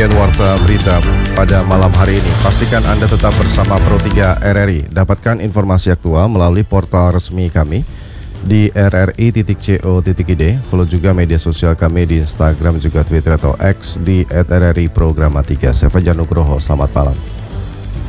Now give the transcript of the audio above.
demikian warta berita pada malam hari ini. Pastikan Anda tetap bersama Pro3 RRI. Dapatkan informasi aktual melalui portal resmi kami di rri.co.id. Follow juga media sosial kami di Instagram juga Twitter atau X di @rri Programa 3. Saya Fajar Nugroho, selamat malam.